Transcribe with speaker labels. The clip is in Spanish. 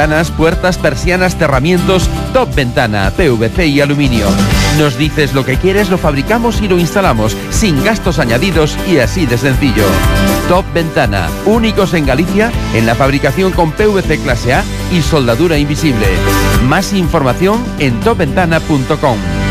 Speaker 1: Ventanas, puertas, persianas, cerramientos. Top Ventana, PVC y aluminio. Nos dices lo que quieres, lo fabricamos y lo instalamos, sin gastos añadidos y así de sencillo. Top Ventana, únicos en Galicia en la fabricación con PVC clase A y soldadura invisible. Más información en topventana.com.